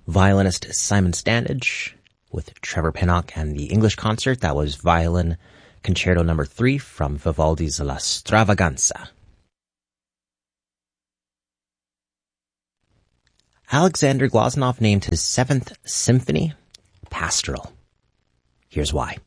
Violinist Simon Standage with Trevor Pinnock and the English concert. That was Violin Concerto No. 3 from Vivaldi's La Stravaganza. Alexander Glazunov named his 7th symphony Pastoral. Here's why.